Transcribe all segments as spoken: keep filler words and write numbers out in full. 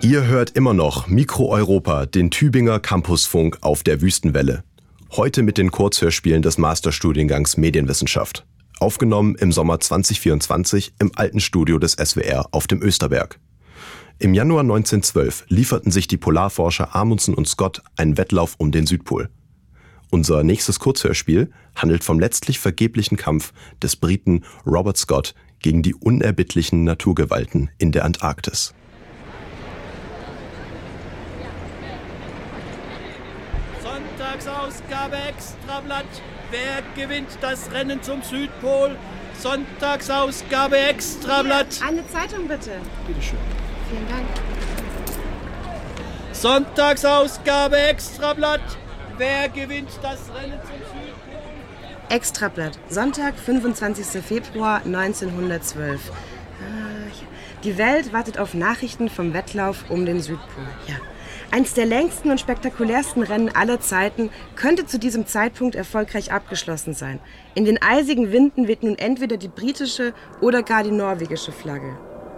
Ihr hört immer noch Mikro Europa, den Tübinger Campusfunk auf der Wüstenwelle. Heute mit den Kurzhörspielen des Masterstudiengangs Medienwissenschaft. Aufgenommen im Sommer zwanzig vierundzwanzig im alten Studio des S W R auf dem Österberg. Im Januar neunzehnhundertzwölf lieferten sich die Polarforscher Amundsen und Scott einen Wettlauf um den Südpol. Unser nächstes Kurzhörspiel handelt vom letztlich vergeblichen Kampf des Briten Robert Scott gegen die unerbittlichen Naturgewalten in der Antarktis. Sonntagsausgabe Extrablatt. Wer gewinnt das Rennen zum Südpol? Sonntagsausgabe Extrablatt. Eine Zeitung bitte. Bitte schön. Vielen Dank. Sonntagsausgabe Extrablatt. Wer gewinnt das Rennen zum Südpol? Extrablatt, Sonntag, fünfundzwanzigster Februar neunzehnhundertzwölf. Ah, ja. Die Welt wartet auf Nachrichten vom Wettlauf um den Südpol. Ja. Eins der längsten und spektakulärsten Rennen aller Zeiten könnte zu diesem Zeitpunkt erfolgreich abgeschlossen sein. In den eisigen Winden weht nun entweder die britische oder gar die norwegische Flagge.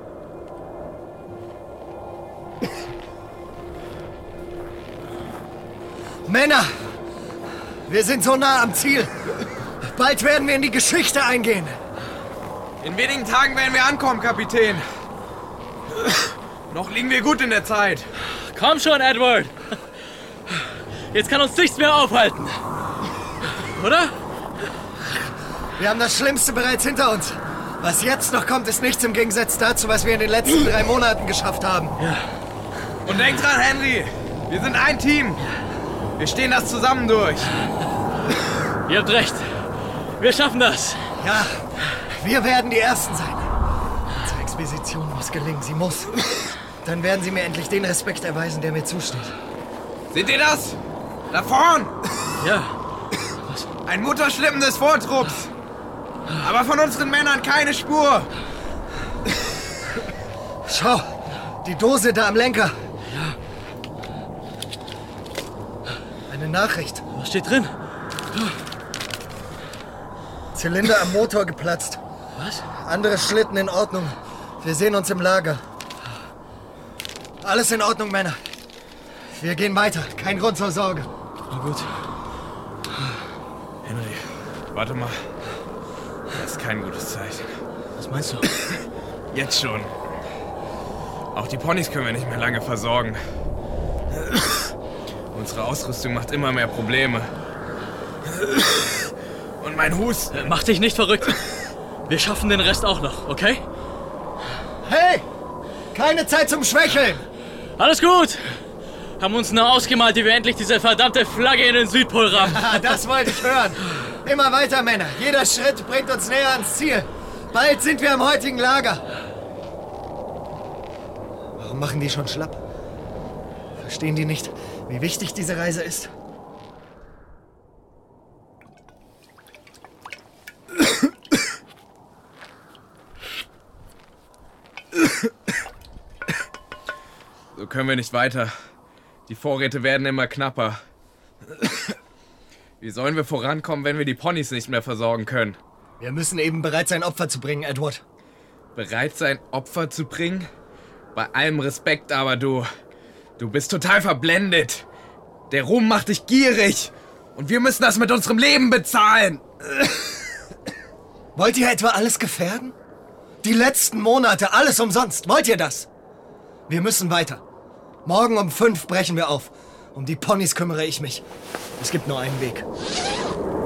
Männer, wir sind so nah am Ziel. Bald werden wir in die Geschichte eingehen. In wenigen Tagen werden wir ankommen, Kapitän. Noch liegen wir gut in der Zeit. Komm schon, Edward. Jetzt kann uns nichts mehr aufhalten. Oder? Wir haben das Schlimmste bereits hinter uns. Was jetzt noch kommt, ist nichts im Gegensatz dazu, was wir in den letzten drei Monaten geschafft haben. Ja. Und denk dran, Henry. Wir sind ein Team. Wir stehen das zusammen durch. Ihr habt recht. Wir schaffen das. Ja, wir werden die Ersten sein. Unsere Expedition muss gelingen. Sie muss. Dann werden Sie mir endlich den Respekt erweisen, der mir zusteht. Seht ihr das? Da vorn! Ja. Ein Mutterschlippen des Vortrupps. Aber von unseren Männern keine Spur. Schau, die Dose da am Lenker. Ja. Eine Nachricht. Was steht drin? Zylinder am Motor geplatzt. Was? Andere Schlitten in Ordnung. Wir sehen uns im Lager. Alles in Ordnung, Männer. Wir gehen weiter. Kein Grund zur Sorge. Na gut. Henry, warte mal. Das ist kein gutes Zeichen. Was meinst du? Jetzt schon. Auch die Ponys können wir nicht mehr lange versorgen. Unsere Ausrüstung macht immer mehr Probleme. Und mein Husten. Äh, Mach dich nicht verrückt. Wir schaffen den Rest auch noch, okay? Hey! Keine Zeit zum Schwächeln! Alles gut. Haben uns nur ausgemalt, wie wir endlich diese verdammte Flagge in den Südpol rammen. Ah, das wollte ich hören. Immer weiter, Männer. Jeder Schritt bringt uns näher ans Ziel. Bald sind wir am heutigen Lager. Warum machen die schon schlapp? Verstehen die nicht, wie wichtig diese Reise ist? So können wir nicht weiter. Die Vorräte werden immer knapper. Wie sollen wir vorankommen, wenn wir die Ponys nicht mehr versorgen können? Wir müssen eben bereit sein, Opfer zu bringen, Edward. Bereit sein, Opfer zu bringen? Bei allem Respekt, aber du... Du bist total verblendet. Der Ruhm macht dich gierig. Und wir müssen das mit unserem Leben bezahlen. Wollt ihr etwa alles gefährden? Die letzten Monate, alles umsonst. Wollt ihr das? Wir müssen weiter. Morgen um fünf brechen wir auf. Um die Ponys kümmere ich mich. Es gibt nur einen Weg.